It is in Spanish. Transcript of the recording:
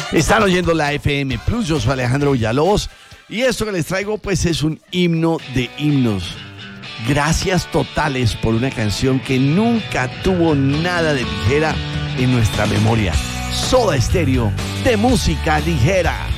Están oyendo la FM Plus, yo soy Alejandro Villalobos y esto que les traigo pues es un himno de himnos. Gracias totales por una canción que nunca tuvo nada de ligera en nuestra memoria. Soda Stereo, de música ligera.